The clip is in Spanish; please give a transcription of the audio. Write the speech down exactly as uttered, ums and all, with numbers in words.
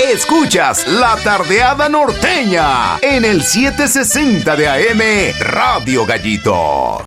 Escuchas La Tardeada Norteña en el setecientos sesenta de A M Radio Gallito.